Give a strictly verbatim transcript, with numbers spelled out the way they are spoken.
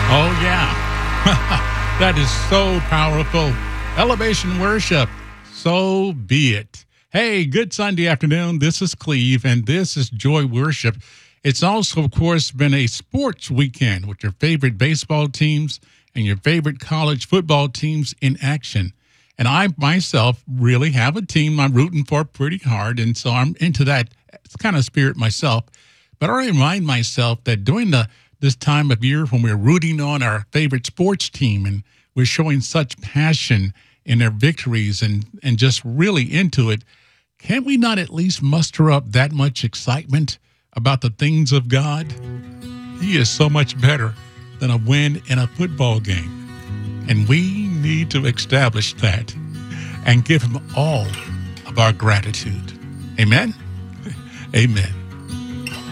Oh, yeah. That is so powerful. Elevation worship. So be it. Hey, good Sunday afternoon. This is Cleve, and this is Joy Worship. It's also, of course, been a sports weekend with your favorite baseball teams and your favorite college football teams in action. And I myself really have a team I'm rooting for pretty hard, and so I'm into that kind of spirit myself. But I remind myself that during the this time of year when we're rooting on our favorite sports team and we're showing such passion in their victories and, and just really into it, can we not at least muster up that much excitement about the things of God? He is so much better than a win in a football game. And we need to establish that and give him all of our gratitude. Amen? Amen.